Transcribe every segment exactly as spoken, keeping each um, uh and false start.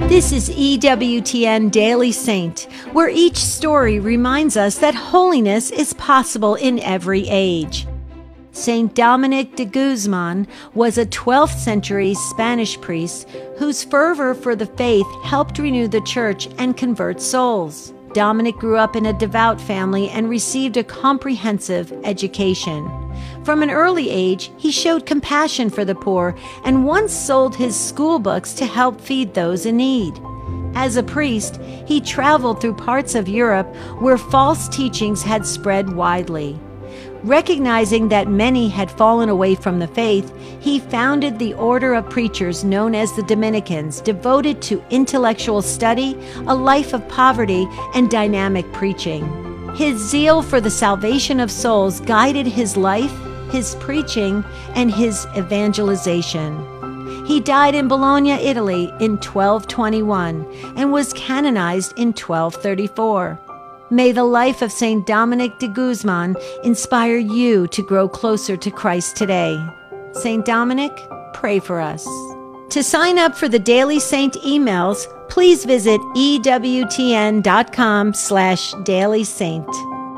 This is E W T N Daily Saint, where each story reminds us that holiness is possible in every age. Saint Dominic de Guzman was a twelfth century Spanish priest whose fervor for the faith helped renew the church and convert souls. Dominic grew up in a devout family and received a comprehensive education. From an early age, he showed compassion for the poor and once sold his school books to help feed those in need. As a priest, he traveled through parts of Europe where false teachings had spread widely. Recognizing that many had fallen away from the faith, he founded the order of preachers known as the Dominicans, devoted to intellectual study, a life of poverty, and dynamic preaching. His zeal for the salvation of souls guided his life, his preaching, and his evangelization. He died in Bologna, Italy in twelve twenty-one and was canonized in twelve thirty-four. May the life of Saint Dominic de Guzman inspire you to grow closer to Christ today. Saint Dominic, pray for us. To sign up for the Daily Saint emails, please visit ewtn.com slash Daily Saint.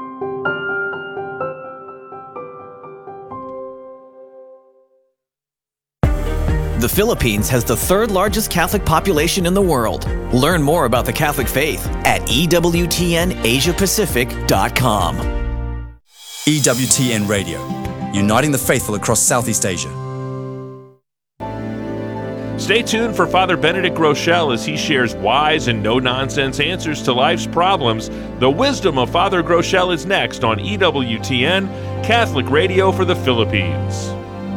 The Philippines has the third largest Catholic population in the world. Learn more about the Catholic faith at E W T N Asia Pacific dot com. E W T N Radio, uniting the faithful across Southeast Asia. Stay tuned for Father Benedict Groeschel as he shares wise and no-nonsense answers to life's problems. The wisdom of Father Groeschel is next on E W T N, Catholic Radio for the Philippines.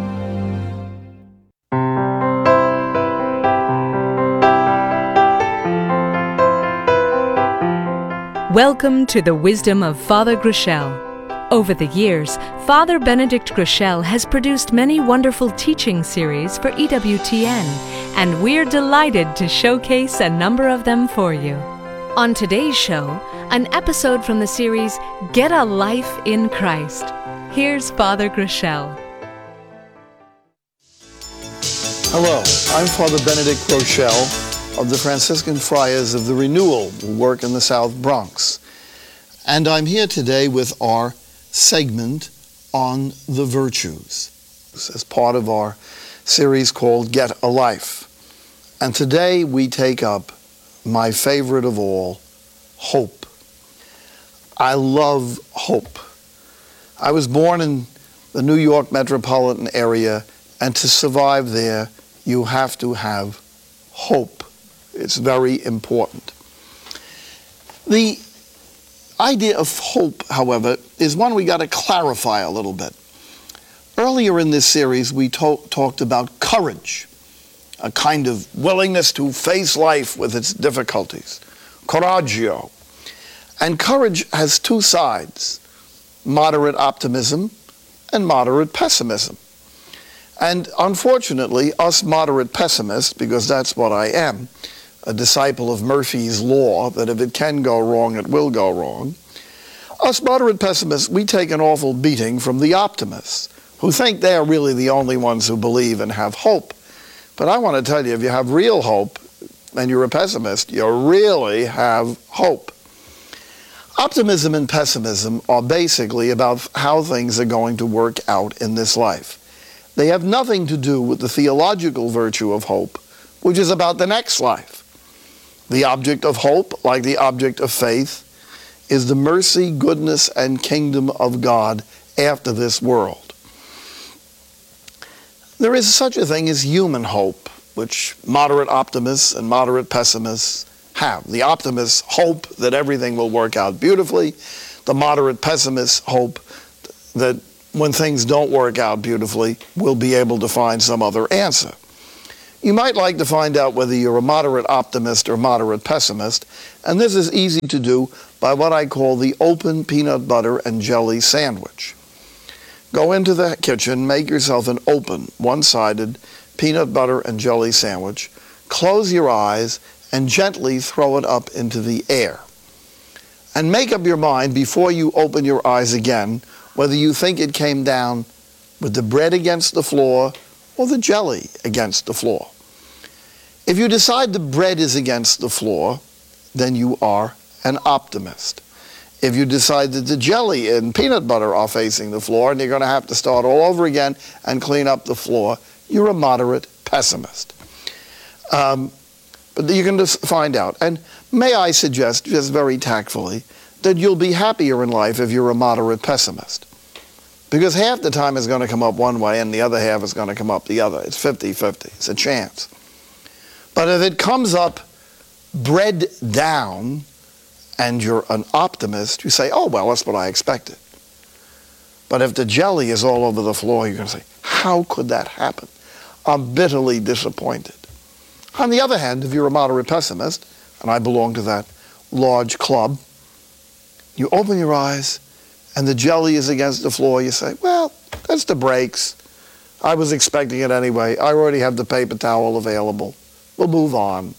Welcome to the Wisdom of Father Groeschel. Over the years, Father Benedict Groeschel has produced many wonderful teaching series for E W T N, and we're delighted to showcase a number of them for you. On today's show, an episode from the series Get a Life in Christ. Here's Father Groeschel. Hello, I'm Father Benedict Groeschel of the Franciscan Friars of the Renewal, who work in the South Bronx. And I'm here today with our segment on the virtues, as part of our series called Get a Life. And today we take up my favorite of all, hope. I love hope. I was born in the New York metropolitan area, and to survive there, you have to have hope. It's very important. The idea of hope, however, is one we got to clarify a little bit. Earlier in this series, we to- talked about courage, a kind of willingness to face life with its difficulties, coraggio. And courage has two sides, moderate optimism and moderate pessimism. And unfortunately, us moderate pessimists, because that's what I am, a disciple of Murphy's Law, that if it can go wrong, it will go wrong. Us moderate pessimists, we take an awful beating from the optimists, who think they are really the only ones who believe and have hope. But I want to tell you, if you have real hope, and you're a pessimist, you really have hope. Optimism and pessimism are basically about how things are going to work out in this life. They have nothing to do with the theological virtue of hope, which is about the next life. The object of hope, like the object of faith, is the mercy, goodness, and kingdom of God after this world. There is such a thing as human hope, which moderate optimists and moderate pessimists have. The optimists hope that everything will work out beautifully. The moderate pessimists hope that when things don't work out beautifully, we'll be able to find some other answer. You might like to find out whether you're a moderate optimist or moderate pessimist, and this is easy to do by what I call the open peanut butter and jelly sandwich. Go into the kitchen, make yourself an open, one-sided peanut butter and jelly sandwich, close your eyes, and gently throw it up into the air. And make up your mind before you open your eyes again whether you think it came down with the bread against the floor or the jelly against the floor. If you decide the bread is against the floor, then you are an optimist. If you decide that the jelly and peanut butter are facing the floor and you're going to have to start all over again and clean up the floor, you're a moderate pessimist. Um, but you can just find out. And may I suggest, just very tactfully, that you'll be happier in life if you're a moderate pessimist. Because half the time it's going to come up one way and the other half is going to come up the other. It's fifty-fifty. It's a chance. But if it comes up bread down and you're an optimist, you say, oh, well, that's what I expected. But if the jelly is all over the floor, you're going to say, how could that happen? I'm bitterly disappointed. On the other hand, if you're a moderate pessimist, and I belong to that large club, you open your eyes and the jelly is against the floor, you say, well, that's the breaks. I was expecting it anyway. I already have the paper towel available. We'll move on.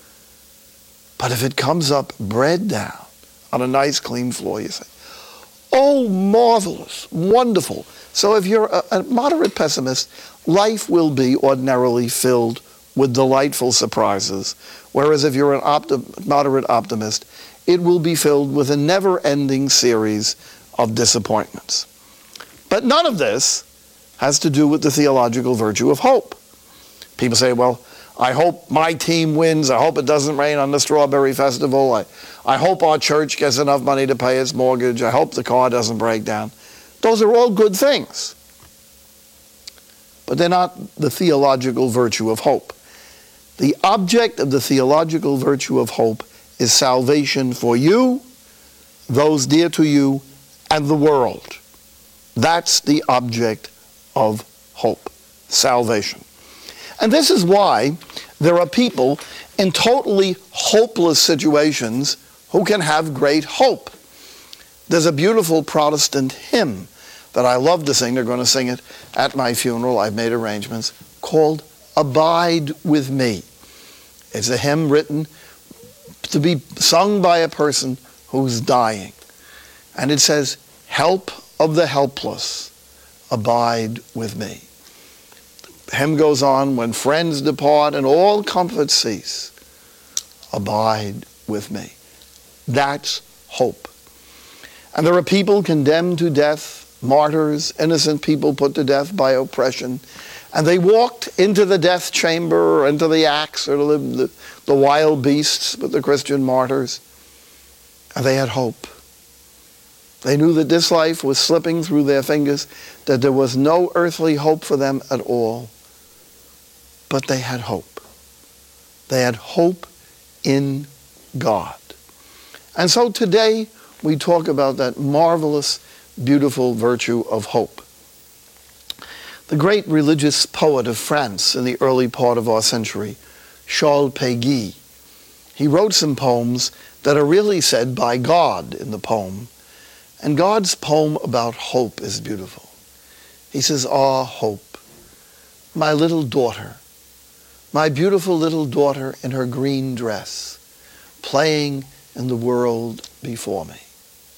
But if it comes up bread down on a nice clean floor, you say, oh, marvelous, wonderful. So if you're a, a moderate pessimist, life will be ordinarily filled with delightful surprises. Whereas if you're an opti- moderate optimist, it will be filled with a never-ending series of disappointments. But none of this has to do with the theological virtue of hope. People say, well, I hope my team wins. I hope it doesn't rain on the Strawberry Festival. I, I hope our church gets enough money to pay its mortgage. I hope the car doesn't break down. Those are all good things. But they're not the theological virtue of hope. The object of the theological virtue of hope is salvation for you, those dear to you, and the world. That's the object of hope, salvation. And this is why there are people in totally hopeless situations who can have great hope. There's a beautiful Protestant hymn that I love to sing. They're going to sing it at my funeral. I've made arrangements, called Abide With Me. It's a hymn written to be sung by a person who's dying. And it says, help of the helpless, abide with me. The hymn goes on, when friends depart and all comfort cease, abide with me. That's hope. And there are people condemned to death, martyrs, innocent people put to death by oppression, and they walked into the death chamber or into the axe or the, the, the wild beasts with the Christian martyrs, and they had hope. They knew that this life was slipping through their fingers, that there was no earthly hope for them at all. But they had hope. They had hope in God. And so today we talk about that marvelous, beautiful virtue of hope. The great religious poet of France in the early part of our century, Charles Péguy, he wrote some poems that are really said by God in the poem. And God's poem about hope is beautiful. He says, ah, hope, my little daughter, my beautiful little daughter in her green dress, playing in the world before me.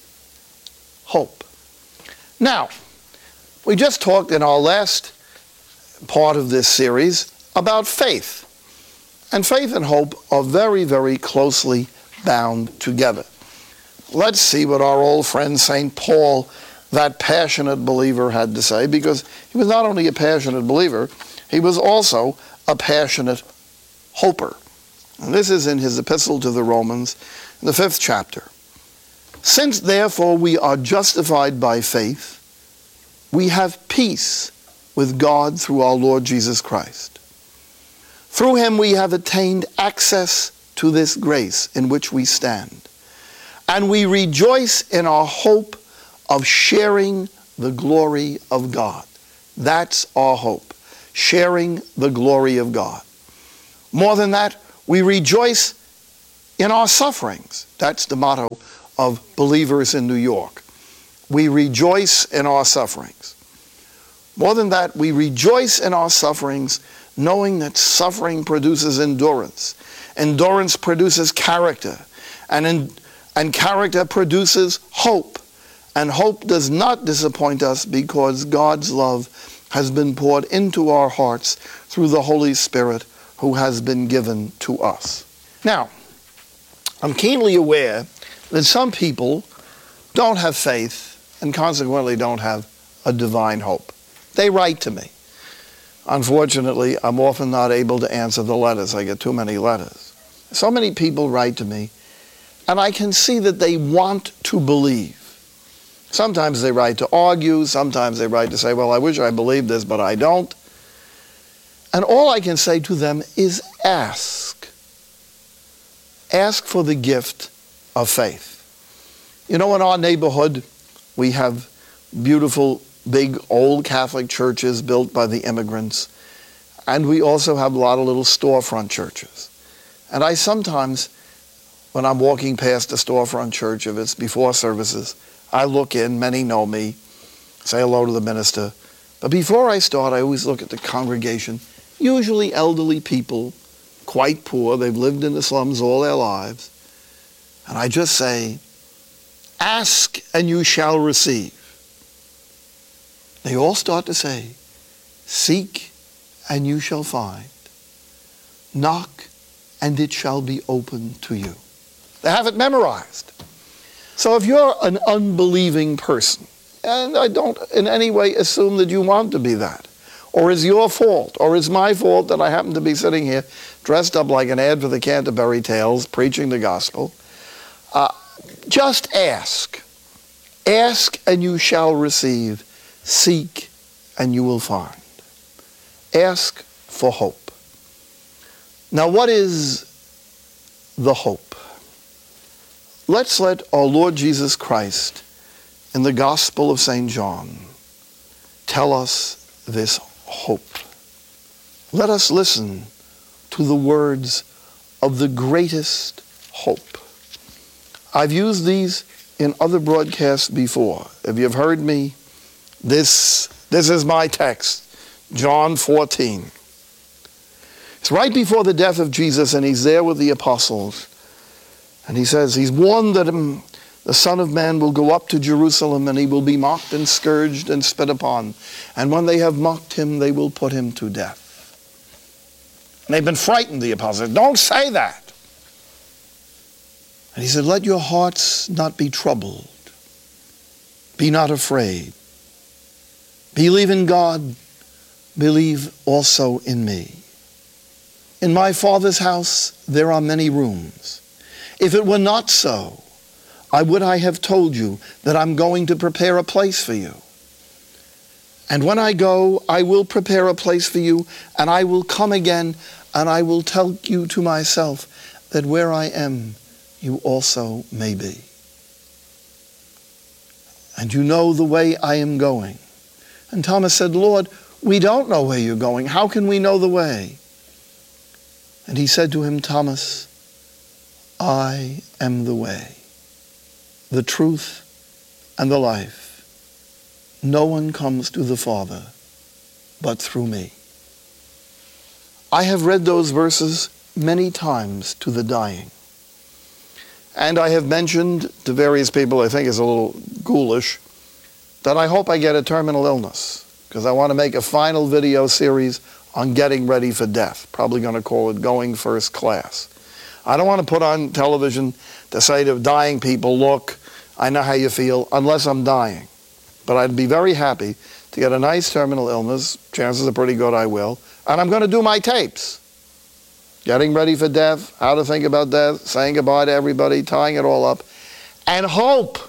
Hope. Now, we just talked in our last part of this series about faith. And faith and hope are very, very closely bound together. Let's see what our old friend Saint Paul, that passionate believer, had to say, because he was not only a passionate believer, he was also a passionate hoper. And this is in his epistle to the Romans, in the fifth chapter. Since therefore we are justified by faith, we have peace with God through our Lord Jesus Christ. Through him we have attained access to this grace in which we stand. And we rejoice in our hope of sharing the glory of God. That's our hope, sharing the glory of God. More than that, we rejoice in our sufferings. That's the motto of believers in New York. We rejoice in our sufferings. More than that, we rejoice in our sufferings, knowing that suffering produces endurance. Endurance produces character, and in And character produces hope. And hope does not disappoint us because God's love has been poured into our hearts through the Holy Spirit who has been given to us. Now, I'm keenly aware that some people don't have faith and consequently don't have a divine hope. They write to me. Unfortunately, I'm often not able to answer the letters. I get too many letters. So many people write to me, and I can see that they want to believe. Sometimes they write to argue. Sometimes they write to say, well, I wish I believed this, but I don't. And all I can say to them is ask. Ask for the gift of faith. You know, in our neighborhood, we have beautiful, big, old Catholic churches built by the immigrants. And we also have a lot of little storefront churches. And I sometimes, when I'm walking past a storefront church, if it's before services, I look in, many know me, say hello to the minister. But before I start, I always look at the congregation, usually elderly people, quite poor. They've lived in the slums all their lives. And I just say, ask and you shall receive. They all start to say, seek and you shall find. Knock and it shall be open to you. They have it memorized. So if you're an unbelieving person, and I don't in any way assume that you want to be that, or is your fault, or is my fault that I happen to be sitting here dressed up like an ad for the Canterbury Tales, preaching the gospel, uh, just ask. Ask and you shall receive. Seek and you will find. Ask for hope. Now, what is the hope? Let's let our Lord Jesus Christ in the Gospel of Saint John tell us this hope. Let us listen to the words of the greatest hope. I've used these in other broadcasts before. If you've heard me, this, this is my text, John fourteen. It's right before the death of Jesus, and he's there with the apostles. And he says, he's warned that um, the Son of Man will go up to Jerusalem, and he will be mocked and scourged and spit upon. And when they have mocked him, they will put him to death. And they've been frightened, the apostles. Don't say that. And he said, let your hearts not be troubled. Be not afraid. Believe in God. Believe also in me. In my Father's house there are many rooms. If it were not so, I would I have told you that I'm going to prepare a place for you. And when I go, I will prepare a place for you, and I will come again, and I will tell you to myself, that where I am, you also may be. And you know the way I am going. And Thomas said, Lord, we don't know where you're going. How can we know the way? And he said to him, Thomas, I am the way, the truth, and the life. No one comes to the Father but through me. I have read those verses many times to the dying. And I have mentioned to various people, I think it's a little ghoulish, that I hope I get a terminal illness, because I want to make a final video series on getting ready for death. Probably going to call it Going First Class. I don't want to put on television to say to dying people, look, I know how you feel, unless I'm dying. But I'd be very happy to get a nice terminal illness. Chances are pretty good I will. And I'm going to do my tapes. Getting ready for death, how to think about death, saying goodbye to everybody, tying it all up. And hope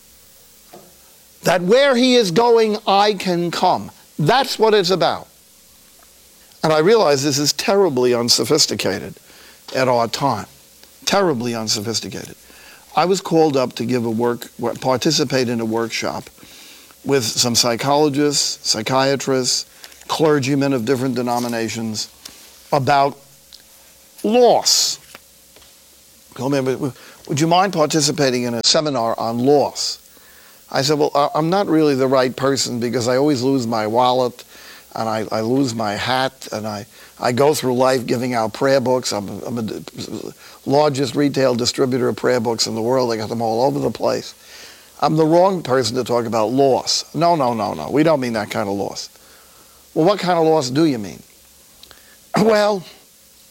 that where he is going, I can come. That's what it's about. And I realize this is terribly unsophisticated at our time. Terribly unsophisticated. I was called up to give a work, participate in a workshop with some psychologists, psychiatrists, clergymen of different denominations about loss. Told me, would you mind participating in a seminar on loss? I said, well, I'm not really the right person because I always lose my wallet and I, I lose my hat and I, I go through life giving out prayer books. I'm, I'm the largest retail distributor of prayer books in the world. I got them all over the place. I'm the wrong person to talk about loss. No, no, no, no. We don't mean that kind of loss. Well, what kind of loss do you mean? Well,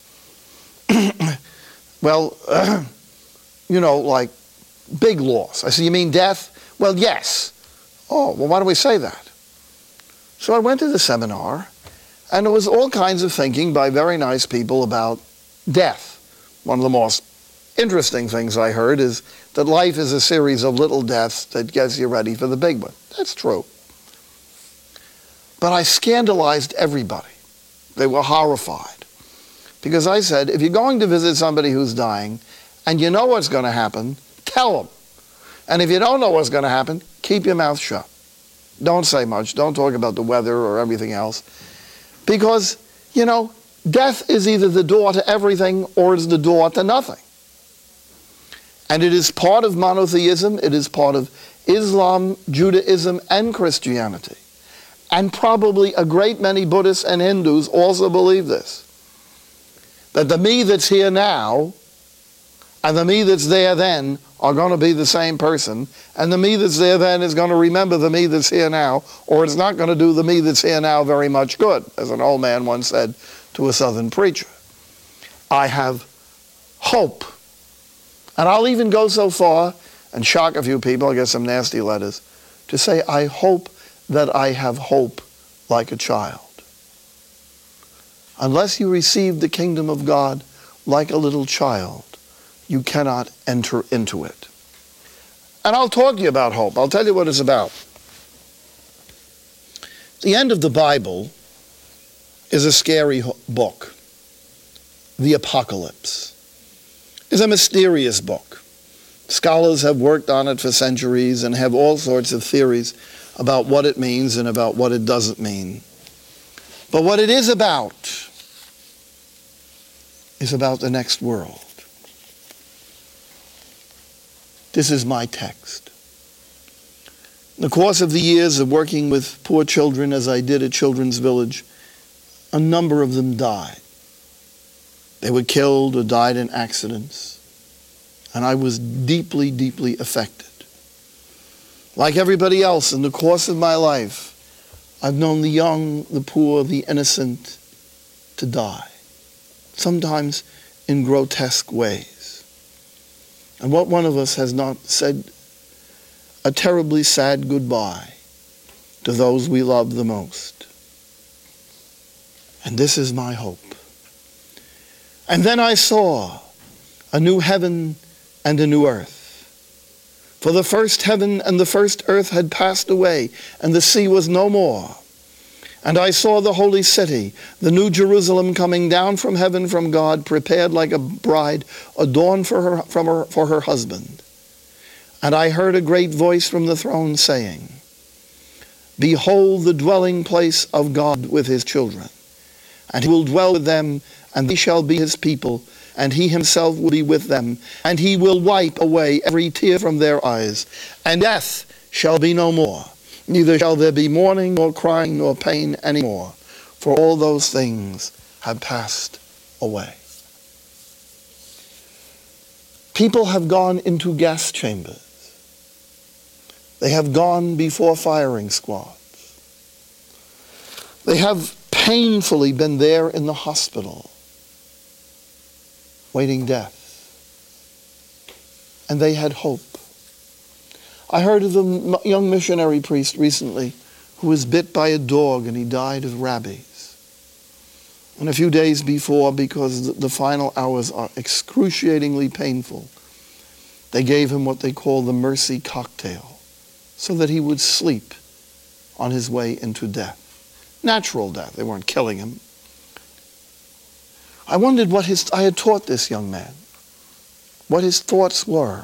Well, uh, you know, like big loss. I said, you mean death? Well, yes. Oh, well, why do we say that? So I went to the seminar, and there was all kinds of thinking by very nice people about death. One of the most interesting things I heard is that life is a series of little deaths that gets you ready for the big one. That's true. But I scandalized everybody. They were horrified. Because I said, if you're going to visit somebody who's dying, and you know what's going to happen, tell them. And if you don't know what's going to happen, keep your mouth shut. Don't say much. Don't talk about the weather or everything else. Because, you know, death is either the door to everything or it's the door to nothing. And it is part of monotheism. It is part of Islam, Judaism, and Christianity. And probably a great many Buddhists and Hindus also believe this. That the me that's here now and the me that's there then are going to be the same person, and the me that's there then is going to remember the me that's here now, or it's not going to do the me that's here now very much good, as an old man once said to a Southern preacher. I have hope. And I'll even go so far, and shock a few people, I'll get some nasty letters, to say I hope that I have hope like a child. Unless you receive the kingdom of God like a little child, you cannot enter into it. And I'll talk to you about hope. I'll tell you what it's about. The end of the Bible is a scary book. The Apocalypse is a mysterious book. Scholars have worked on it for centuries and have all sorts of theories about what it means and about what it doesn't mean. But what it is about is about the next world. This is my text. In the course of the years of working with poor children, as I did at Children's Village, a number of them died. They were killed or died in accidents. And I was deeply, deeply affected. Like everybody else, in the course of my life, I've known the young, the poor, the innocent to die. Sometimes in grotesque ways. And what one of us has not said a terribly sad goodbye to those we love the most. And this is my hope. And then I saw a new heaven and a new earth. For the first heaven and the first earth had passed away, and the sea was no more. And I saw the holy city, the new Jerusalem, coming down from heaven from God, prepared like a bride, adorned for her, from her, for her husband. And I heard a great voice from the throne saying, Behold the dwelling place of God with his children. And he will dwell with them, and they shall be his people, and he himself will be with them. And he will wipe away every tear from their eyes, and death shall be no more. Neither shall there be mourning, nor crying, nor pain any more, for all those things have passed away. People have gone into gas chambers. They have gone before firing squads. They have painfully been there in the hospital, waiting death. And they had hope. I heard of a young missionary priest recently who was bit by a dog and he died of rabies. And a few days before, because the final hours are excruciatingly painful, they gave him what they call the mercy cocktail so that he would sleep on his way into death. Natural death. They weren't killing him. I wondered what his, I had taught this young man, what his thoughts were.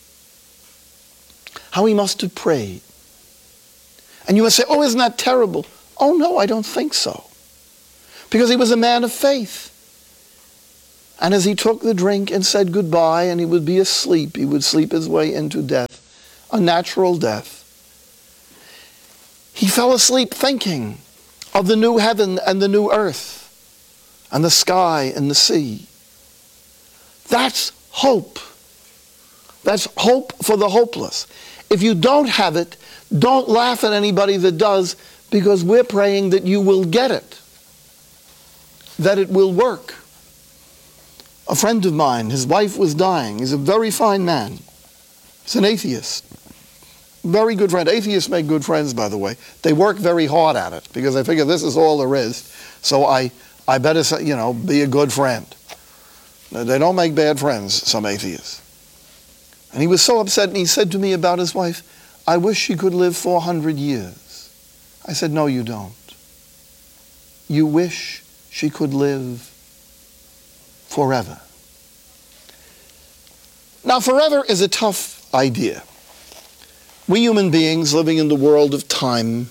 How he must have prayed. And you must say, oh, isn't that terrible? Oh, no, I don't think so. Because he was a man of faith. And as he took the drink and said goodbye and he would be asleep, he would sleep his way into death, a natural death. He fell asleep thinking of the new heaven and the new earth and the sky and the sea. That's hope. That's hope for the hopeless. If you don't have it, don't laugh at anybody that does, because we're praying that you will get it, that it will work. A friend of mine, his wife was dying. He's a very fine man. He's an atheist. Very good friend. Atheists make good friends, by the way. They work very hard at it because they figure this is all there is. So I, I better, say, you know, be a good friend. They don't make bad friends, some atheists. And he was so upset, and he said to me about his wife, "I wish she could live four hundred years. I said, "No, you don't. You wish she could live forever." Now, forever is a tough idea. We human beings living in the world of time,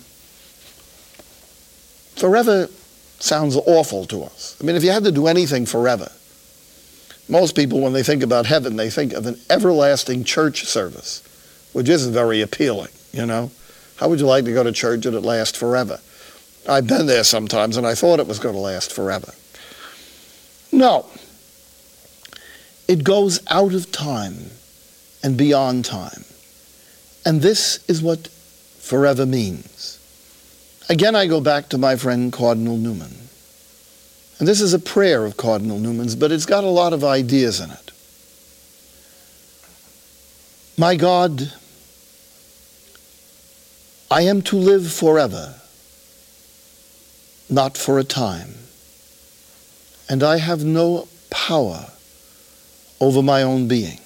forever sounds awful to us. I mean, if you had to do anything forever, most people, when they think about heaven, they think of an everlasting church service, which isn't very appealing, you know. How would you like to go to church and it last forever? I've been there sometimes, and I thought it was going to last forever. No. It goes out of time and beyond time. And this is what forever means. Again, I go back to my friend Cardinal Newman. And this is a prayer of Cardinal Newman's, but it's got a lot of ideas in it. My God, I am to live forever, not for a time, and I have no power over my own being.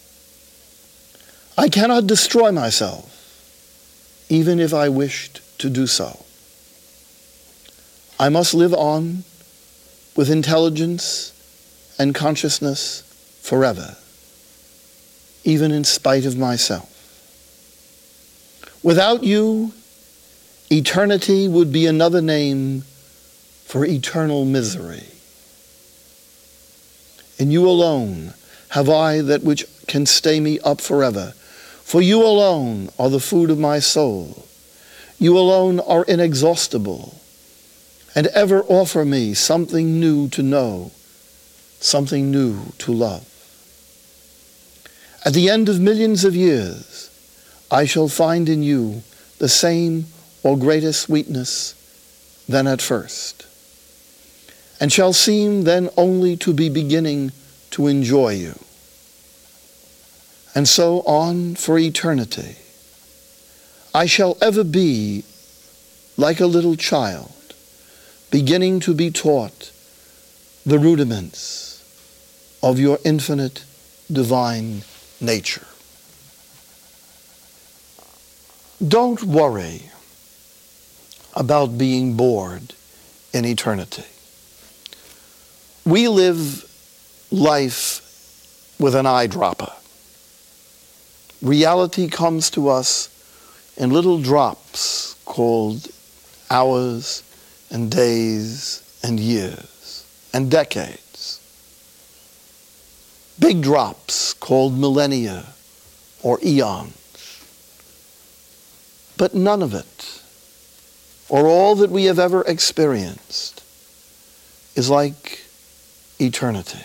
I cannot destroy myself, even if I wished to do so. I must live on with intelligence and consciousness forever, even in spite of myself. Without you, eternity would be another name for eternal misery. In you alone have I that which can stay me up forever. For you alone are the food of my soul. You alone are inexhaustible, and ever offer me something new to know, something new to love. At the end of millions of years, I shall find in you the same or greater sweetness than at first, and shall seem then only to be beginning to enjoy you. And so on for eternity. I shall ever be like a little child, beginning to be taught the rudiments of your infinite divine nature. Don't worry about being bored in eternity. We live life with an eyedropper. Reality comes to us in little drops called hours and days and years and decades. Big drops called millennia or eons. But none of it, or all that we have ever experienced, is like eternity.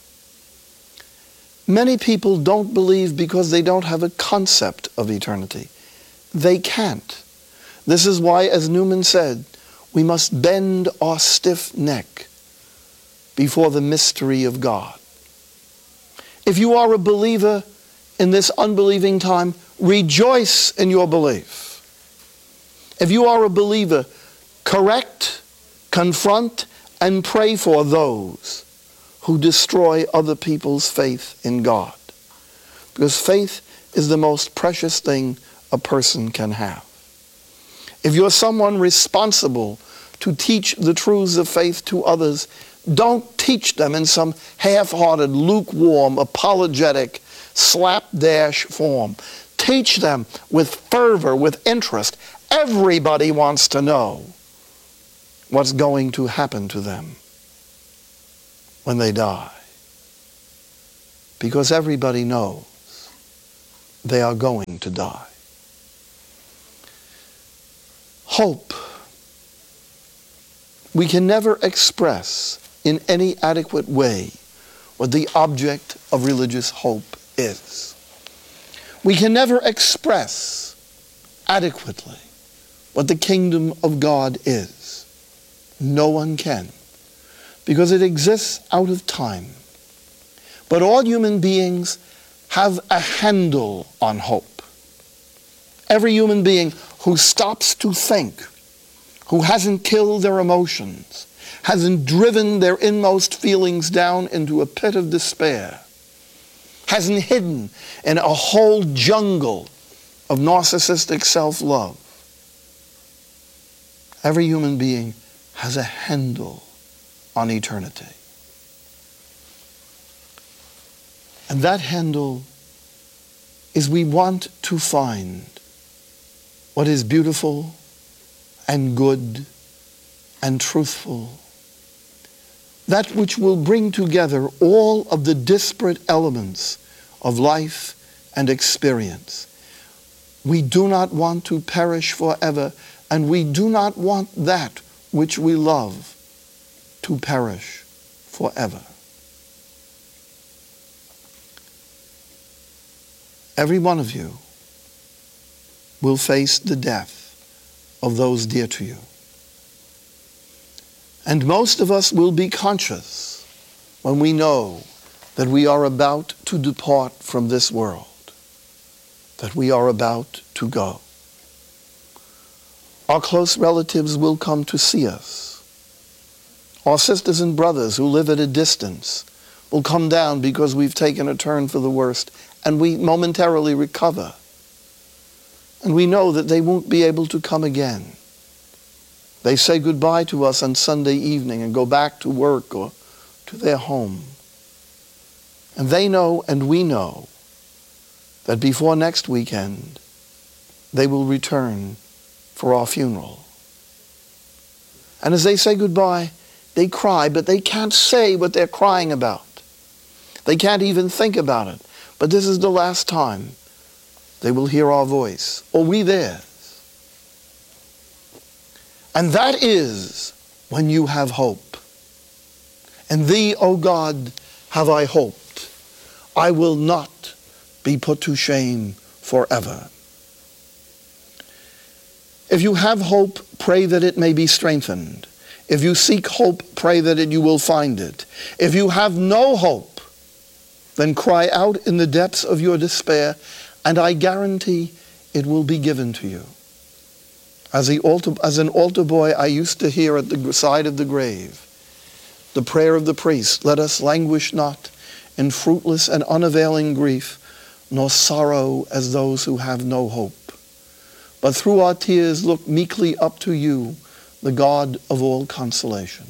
Many people don't believe because they don't have a concept of eternity. They can't. This is why, as Newman said, we must bend our stiff neck before the mystery of God. If you are a believer in this unbelieving time, rejoice in your belief. If you are a believer, correct, confront, and pray for those who destroy other people's faith in God. Because faith is the most precious thing a person can have. If you're someone responsible to teach the truths of faith to others, don't teach them in some half-hearted, lukewarm, apologetic, slapdash form. Teach them with fervor, with interest. Everybody wants to know what's going to happen to them when they die. Because everybody knows they are going to die. Hope. We can never express in any adequate way what the object of religious hope is. We can never express adequately what the kingdom of God is. No one can, because it exists out of time But all human beings have a handle on hope. Every human being who stops to think, who hasn't killed their emotions, hasn't driven their inmost feelings down into a pit of despair, hasn't hidden in a whole jungle of narcissistic self-love. Every human being has a handle on eternity. And that handle is we want to find what is beautiful and good and truthful, that which will bring together all of the disparate elements of life and experience. We do not want to perish forever, and we do not want that which we love to perish forever. Every one of you will face the death of those dear to you. And most of us will be conscious when we know that we are about to depart from this world, that we are about to go. Our close relatives will come to see us. Our sisters and brothers who live at a distance will come down because we've taken a turn for the worst, and we momentarily recover. And we know that they won't be able to come again. They say goodbye to us on Sunday evening and go back to work or to their home. And they know and we know that before next weekend, they will return for our funeral. And as they say goodbye, they cry, but they can't say what they're crying about. They can't even think about it. But this is the last time they will hear our voice, or we theirs. And that is when you have hope. In thee, O God, have I hoped. I will not be put to shame forever. If you have hope, pray that it may be strengthened. If you seek hope, pray that it, you will find it. If you have no hope, then cry out in the depths of your despair, and I guarantee it will be given to you. As, the altar, as an altar boy, I used to hear at the side of the grave the prayer of the priest, let us languish not in fruitless and unavailing grief, nor sorrow as those who have no hope. But through our tears look meekly up to you, the God of all consolation.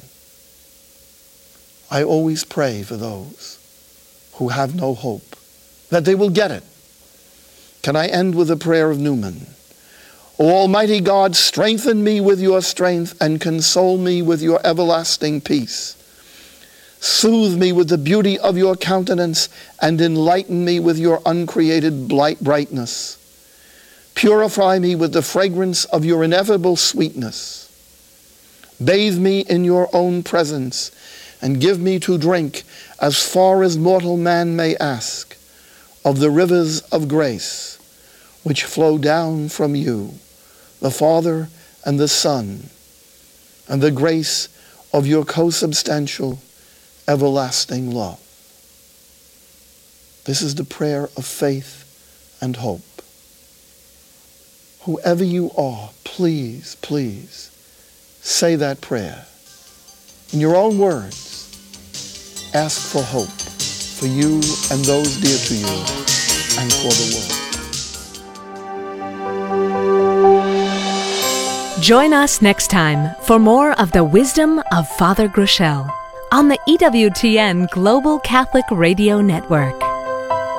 I always pray for those who have no hope, that they will get it. Can I end with a prayer of Newman? O Almighty God, strengthen me with your strength and console me with your everlasting peace. Soothe me with the beauty of your countenance and enlighten me with your uncreated brightness. Purify me with the fragrance of your ineffable sweetness. Bathe me in your own presence and give me to drink, as far as mortal man may ask, of the rivers of grace which flow down from you, the Father and the Son, and the grace of your co-substantial, everlasting love. This is the prayer of faith and hope. Whoever you are, please, please, say that prayer. In your own words, ask for hope for you and those dear to you and for the world. Join us next time for more of the wisdom of Father Groeschel on the E W T N Global Catholic Radio Network.